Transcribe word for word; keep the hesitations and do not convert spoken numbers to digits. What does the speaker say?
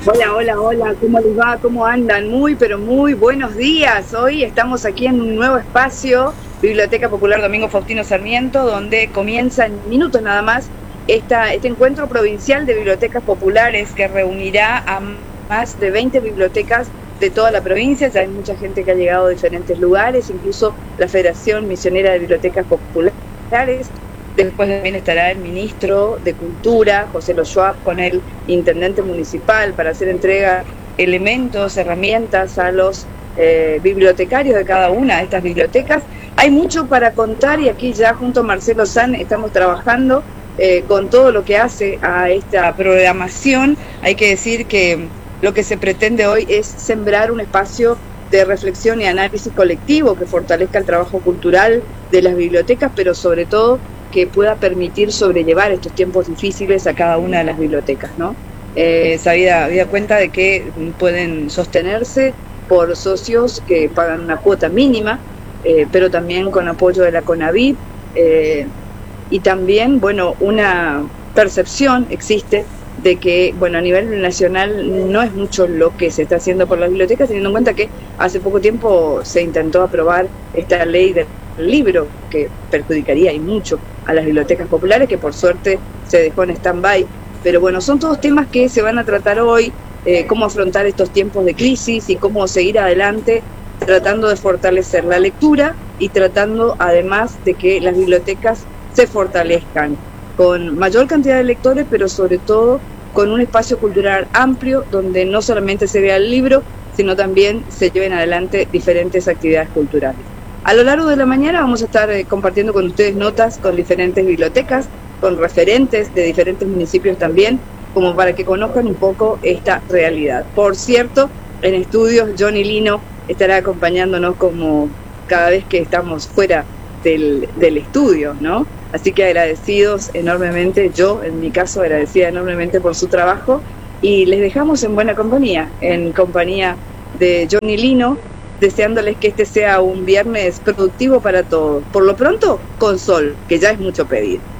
Hola, hola, hola, ¿cómo les va? ¿Cómo andan? Muy, pero muy buenos días. Hoy estamos aquí en un nuevo espacio, Biblioteca Popular Domingo Faustino Sarmiento, donde comienza en minutos nada más esta, este encuentro provincial de bibliotecas populares que reunirá a más de veinte bibliotecas de toda la provincia. Ya hay mucha gente que ha llegado de diferentes lugares, incluso la Federación Misionera de Bibliotecas Populares. Después también estará el ministro de Cultura, José Lo Schwab, con el intendente municipal para hacer entrega elementos, herramientas a los eh, bibliotecarios de cada una de estas bibliotecas. Hay mucho para contar y aquí ya junto a Marcelo San estamos trabajando eh, con todo lo que hace a esta programación. Hay que decir que lo que se pretende hoy es sembrar un espacio de reflexión y análisis colectivo que fortalezca el trabajo cultural de las bibliotecas, pero sobre todo que pueda permitir sobrellevar estos tiempos difíciles a cada una de las bibliotecas, ¿no? Eh, se había, había cuenta de que pueden sostenerse por socios que pagan una cuota mínima, eh, pero también con apoyo de la CONAVIP, eh, y también, bueno, una percepción existe de que, bueno, a nivel nacional no es mucho lo que se está haciendo por las bibliotecas, teniendo en cuenta que hace poco tiempo se intentó aprobar esta ley del libro que perjudicaría y mucho a las bibliotecas populares, que por suerte se dejó en stand-by. Pero bueno, son todos temas que se van a tratar hoy, eh, cómo afrontar estos tiempos de crisis y cómo seguir adelante tratando de fortalecer la lectura y tratando además de que las bibliotecas se fortalezcan con mayor cantidad de lectores, pero sobre todo con un espacio cultural amplio donde no solamente se vea el libro, sino también se lleven adelante diferentes actividades culturales. A lo largo de la mañana vamos a estar eh, compartiendo con ustedes notas con diferentes bibliotecas, con referentes de diferentes municipios también, como para que conozcan un poco esta realidad. Por cierto, en estudios Johnny Lino estará acompañándonos como cada vez que estamos fuera del, del estudio, ¿no? Así que agradecidos enormemente, yo en mi caso agradecida enormemente por su trabajo, y les dejamos en buena compañía, en compañía de Johnny Lino, deseándoles que este sea un viernes productivo para todos. Por lo pronto, con sol, que ya es mucho pedir.